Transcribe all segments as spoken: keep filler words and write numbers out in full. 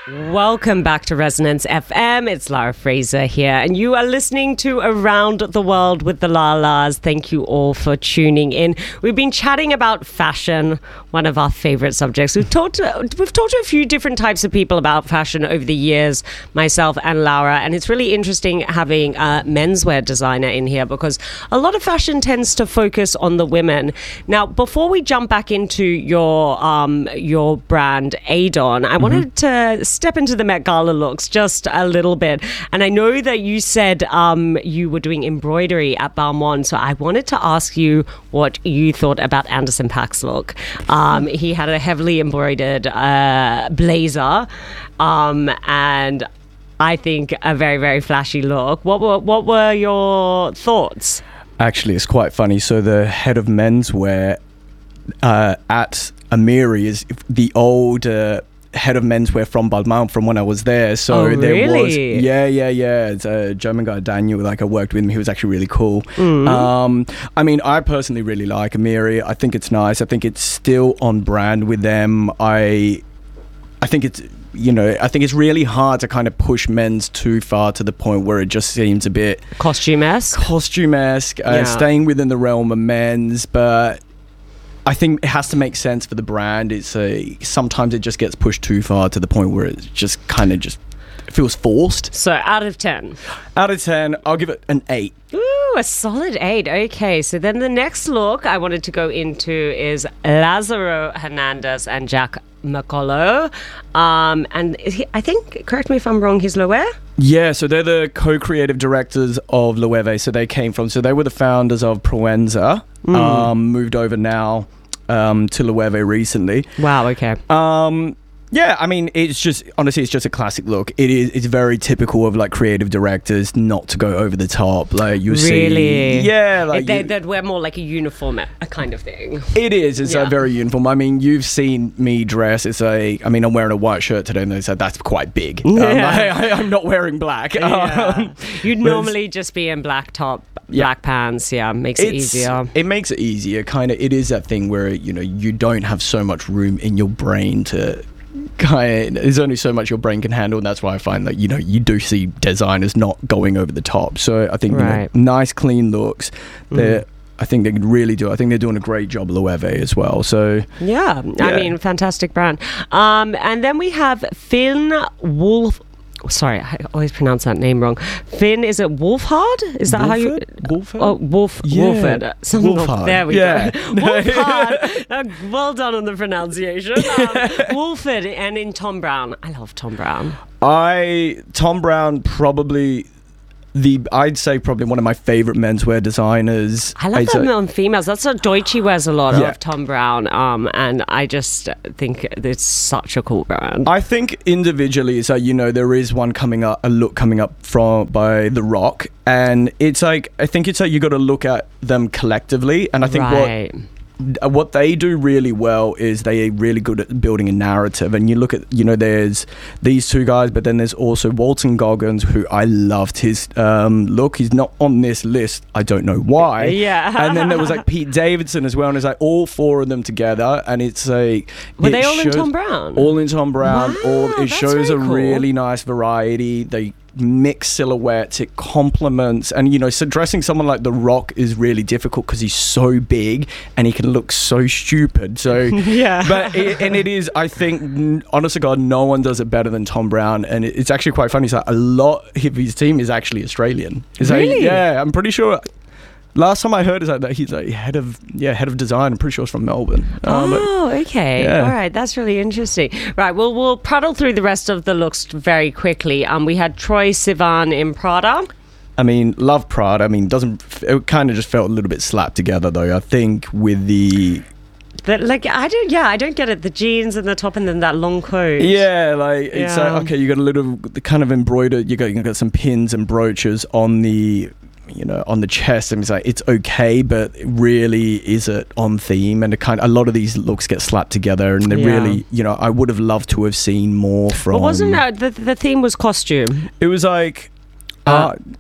Welcome back to Resonance F M. It's Lara Fraser here, and you are listening to Around the World with the Lalas. Thank you all for tuning in. We've been chatting about fashion, one of our favorite subjects. We've talked to, we've talked to a few different types of people about fashion over the years, myself and Laura, and it's really interesting having a menswear designer in here because a lot of fashion tends to focus on the women. Now, before we jump back into your um, your brand, Adon, I mm-hmm. wanted to step into the Met Gala looks just a little bit. And I know that you said um, you were doing embroidery at Balmain, so I wanted to ask you what you thought about Anderson .Paak's look. Um, he had a heavily embroidered uh, blazer um, and I think a very, very flashy look. What were, what were your thoughts? Actually, it's quite funny. So the head of menswear uh, at Amiri is the old... Uh, head of menswear from Balmain from when I was there. So oh, there really? was yeah yeah yeah it's a German guy, Daniel, like I worked with him. He was actually really cool. mm. um I mean, I personally really like Amiri. I think it's nice. I think it's still on brand with them. I I think it's you know I think it's really hard to kind of push men's too far to the point where it just seems a bit costume-esque costume-esque uh, yeah. staying within the realm of men's, but I think it has to make sense for the brand. It's a sometimes it just gets pushed too far to the point where it just kind of just feels forced. So out of ten? Out of ten, I'll give it an eight. Ooh, a solid eight. Okay, so then the next look I wanted to go into is Lazaro Hernandez and Jack McCullough. Um, and he, I think, correct me if I'm wrong, he's Loewe? Yeah, so they're the co-creative directors of Loewe. So they came from, so they were the founders of Proenza, mm. um, moved over now um, to Loewe recently. Wow, okay. Um, yeah, I mean, it's just, honestly, it's just a classic look. It is, it's very typical of like creative directors not to go over the top. Like you really? see, yeah, like they, you, they'd wear more like a uniform, a kind of thing. It is. It's yeah. a very uniform. I mean, you've seen me dress. It's a. I mean, I'm wearing a white shirt today, and they said that's quite big. Yeah. Um, I, I, I'm not wearing black. Yeah. Um, You'd normally just be in black top, yeah. black pants. Yeah, makes it it's, easier. It makes it easier. Kind of. It is that thing where you know you don't have so much room in your brain to. Kind of, there's only so much your brain can handle, and that's why I find that you know you do see designers not going over the top. So I think right. you know, nice, clean looks. They're, mm. I think they could really do. I think they're doing a great job, Loewe as well. So yeah, yeah. I mean, fantastic brand. Um, and then we have Finn Wolf. Sorry, I always pronounce that name wrong. Finn, is it Wolfhard? Is that Wolford? how you? Wolford? Oh, Wolf. Yeah. Wolford. Some, Wolfhard. There we yeah. go. Wolfhard. Uh, well done on the pronunciation. Um, Wolford and in Thom Browne. I love Thom Browne. I Thom Browne probably. The I'd say probably one of my favorite menswear designers. I love I'd them say, on females. That's what Deutsche wears a lot yeah. of, Thom Browne. Um, and I just think it's such a cool brand. I think individually, so you know, there is one coming up, a look coming up from by The Rock, and it's like I think it's like you got to look at them collectively, and I think right. what. What they do really well is they are really good at building a narrative. And you look at, you know, there's these two guys, but then there's also Walton Goggins, who I loved his um, look. He's not on this list. I don't know why. Yeah. And then there was like Pete Davidson as well. And it's like all four of them together. And it's like... Were it they all shows, in Thom Browne? All in Thom Browne. Wow, all, it that's shows a very cool. really nice variety. They... mixed silhouettes, it complements, and you know, so dressing someone like The Rock is really difficult because he's so big and he can look so stupid. So yeah, but it, and it is, I think, honest to God, no one does it better than Thom Browne, and it, it's actually quite funny. So a lot of his team is actually Australian. Is really? Like, yeah, I'm pretty sure. Last time I heard is like that he's like head of yeah head of design. I'm pretty sure it's from Melbourne. Um, oh, but, okay. yeah. All right, that's really interesting. Right, well, we'll prattle through the rest of the looks very quickly. Um, we had Troye Sivan in Prada. I mean, love Prada. I mean, doesn't it kind of just felt a little bit slapped together though. I think with the. But like I don't, yeah, I don't get it. The jeans and the top, and then that long coat. Yeah, like it's Yeah. like okay, you got a little kind of embroidered. You got you got some pins and brooches on the. You know, on the chest, and it's like it's okay, but really is it on theme? And it kind of, a lot of these looks get slapped together, and they Yeah. really, you know, I would have loved to have seen more from. But wasn't that the the theme was costume? It was like, Uh, uh,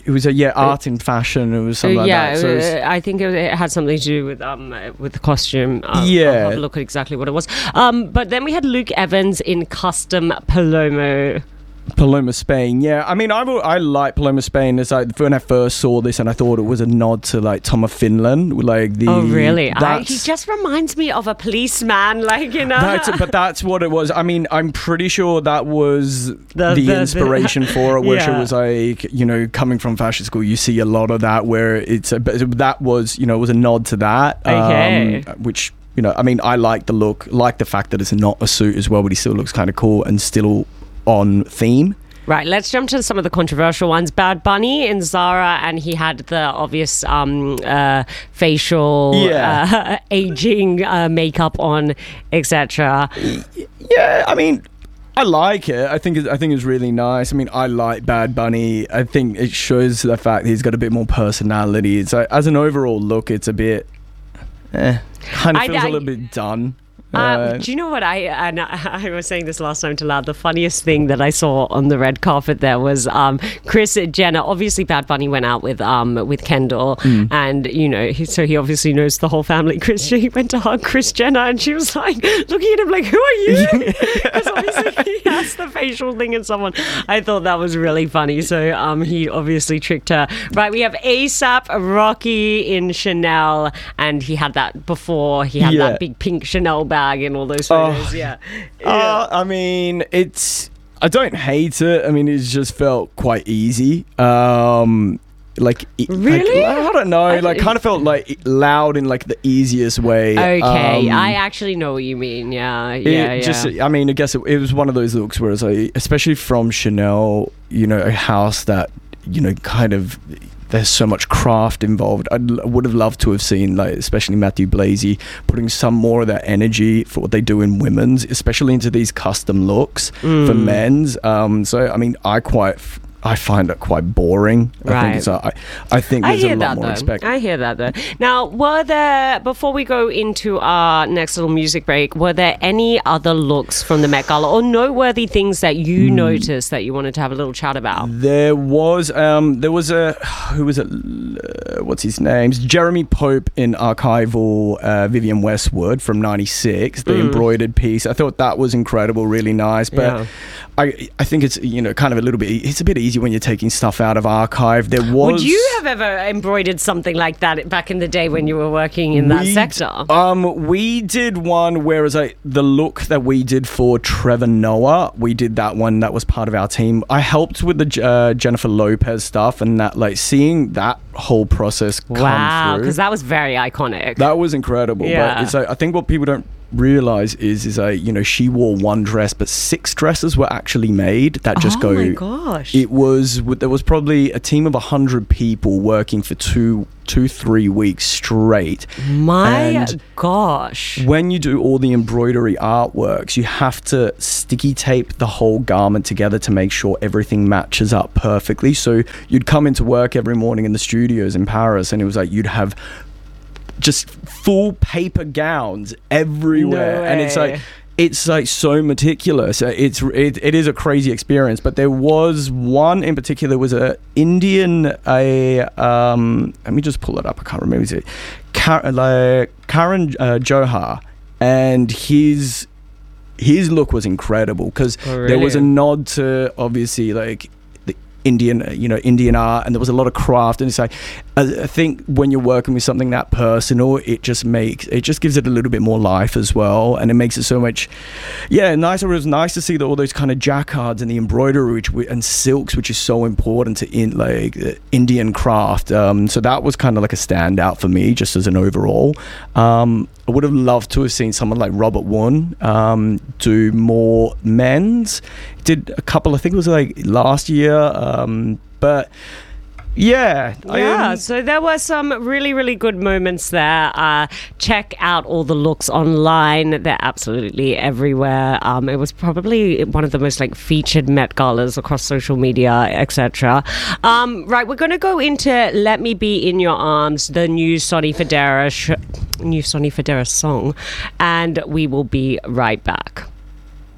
it was a yeah art in fashion. It was something like yeah, that. So it was, uh, I think it, was, it had something to do with um with the costume. Um, Yeah. I'll have a look at exactly what it was. Um, but then we had Luke Evans in custom Palomo. Paloma Spain, yeah. I mean, I I like Paloma Spain. As I when I first saw this, and I thought it was a nod to like Tom of Finland, like the. Oh really? I, that's- he just reminds me of a policeman, like you know. That's, but that's what it was. I mean, I'm pretty sure that was The- the, the- the- inspiration for it, which Yeah. it was like, you know, coming from fashion school, you see a lot of that where it's a, but that was, you know, it was a nod to that. Okay. Um, which, you know, I mean, I like the look, like the fact that it's not a suit as well, but he still looks kind of cool and still on theme. Right, let's jump to some of the controversial ones. Bad Bunny in Zara, and he had the obvious um, uh, facial Yeah. uh, aging uh, makeup on, et cetera. Yeah, I mean, I like it. I think it, I think it's really nice. I mean, I like Bad Bunny. I think it shows the fact that he's got a bit more personality. It's like, as an overall look, it's a bit, eh, kind of I- feels I- a little bit done. Uh, Uh, do you know what I and I, I was saying this last time to Lad? The funniest thing that I saw on the red carpet there was um, Chris Jenner. Obviously, Bad Bunny went out with um with Kendall, Mm. and you know, he, so he obviously knows the whole family. Chris, he went to hug Chris Jenner, and she was like looking at him like, "Who are you?" Because obviously he has the facial thing in someone. I thought that was really funny. So um, he obviously tricked her. Right, we have ASAP Rocky in Chanel, and he had that before. He had Yeah. that big pink Chanel bag in all those Oh. photos. yeah. Uh, I mean, it's. I don't hate it. I mean, it just felt quite easy. Um, like, it- like, Really? I don't know. I like, don't- kind of felt like loud in like the easiest way. Okay, Um, I actually know what you mean. Yeah, It yeah, yeah. just, I mean, I guess it, it was one of those looks where it's like, especially from Chanel, you know, a house that, you know, kind of, there's so much craft involved. I would have loved to have seen, like, especially Matthew Blasey, putting some more of that energy for what they do in women's, especially into these custom looks Mm. for men's. Um, so, I mean, I quite. F- I find it quite boring. I Right. think it's a, I, I think I there's hear a lot that more though. expect. I hear that though. Now, were there before we go into our next little music break? Were there any other looks from the Met Gala or noteworthy things that you Hmm. noticed that you wanted to have a little chat about? There was um there was a who was it uh, what's his name Jeremy Pope in archival uh, Vivienne Westwood from ninety-six, the Mm. embroidered piece. I thought that was incredible, really nice, but Yeah. I I think it's, you know, kind of a little bit, it's a bit easy when you're taking stuff out of archive. There was Would you have ever embroidered something like that back in the day when you were working in that We d- sector? Um, we did one where it was like the look that we did for Trevor Noah. We did that one. That was part of our team. I helped with the uh, Jennifer Lopez stuff, and that, like, seeing that whole process come Wow, through. because that was very iconic. That was incredible. Yeah. But it's like, I think what people don't realize is is like, you know, she wore one dress, but six dresses were actually made that just oh go. my gosh. It was there was probably a team of a hundred people working for two two three weeks straight. my and gosh. When you do all the embroidery artworks, you have to sticky tape the whole garment together to make sure everything matches up perfectly. So you'd come into work every morning in the studios in Paris, and it was like you'd have just full paper gowns everywhere, No and it's way. like it's like so meticulous. It's it, it is a crazy experience. But there was one in particular, was a Indian a um let me just pull it up. I can't remember. Is it Kar- like Karan uh, Johar, and his his look was incredible because Oh, there was a really? nod to obviously like the Indian, uh, you know, Indian art, and there was a lot of craft. And it's like, I, I think when you're working with something that personal, it just makes, it just gives it a little bit more life as well, and it makes it so much, yeah, nicer. It was nice to see that all those kind of jacquards and the embroidery which we, and silks, which is so important to in like uh, Indian craft. Um, so that was kind of like a standout for me, just as an overall. Um, I would have loved to have seen someone like Robert Woon um, do more men's. Did a couple, I think it was like last year, um, but yeah. I, Yeah, um, so there were some really, really good moments there. Uh, check out all the looks online. They're absolutely everywhere. Um, it was probably one of the most like featured Met Galas across social media, et cetera. Um, right, we're going to go into Let Me Be In Your Arms, the new Sonny Fodera, sh- new Sonny Fodera song, and we will be right back.